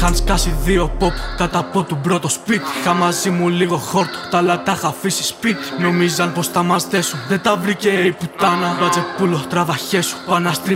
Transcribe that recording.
Είχαν σκάσει δύο pop κατά από του πρώτο σπίτι. Είχα μαζί μου λίγο χόρτο, τα άλλα τα είχα αφήσει σπίτι. Νομίζαν πως θα μας δέσουν, δεν τα βρήκε η πουτάνα. Μπατζεπούλο, τραβαχέ σου, πάω να στρίβω